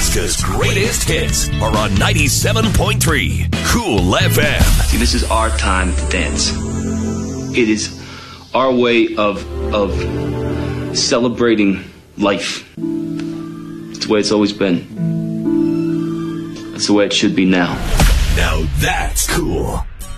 Alaska's greatest hits are on 97.3 Cool FM. See, this is our time to dance. It is our way of celebrating life. It's the way it's always been. That's the way it should be now. Now that's cool.